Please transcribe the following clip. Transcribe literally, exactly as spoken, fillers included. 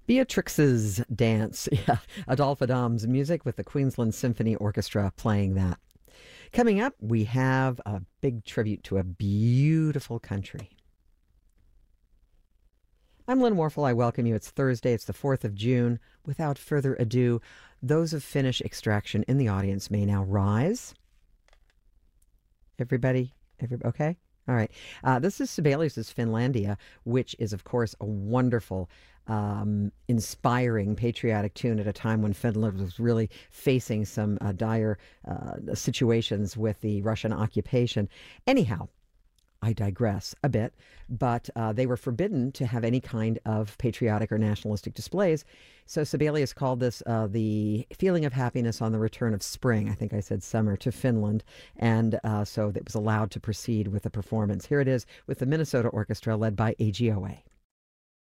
Beatrix's Dance. Yeah, Adolphe Adam's music with the Queensland Symphony Orchestra playing that. Coming up, we have a big tribute to a beautiful country. I'm Lynn Warfel. I welcome you. It's Thursday. It's the fourth of June. Without further ado, those of Finnish extraction in the audience may now rise. Everybody, everybody okay? All right. Uh, this is Sibelius's Finlandia, which is, of course, a wonderful, um, inspiring, patriotic tune at a time when Finland was really facing some uh, dire uh, situations with the Russian occupation. Anyhow, I digress a bit, but uh, they were forbidden to have any kind of patriotic or nationalistic displays. So Sibelius called this uh, the feeling of happiness on the return of spring. I think I said summer to Finland. And uh, so it was allowed to proceed with the performance. Here it is with the Minnesota Orchestra led by A G O A.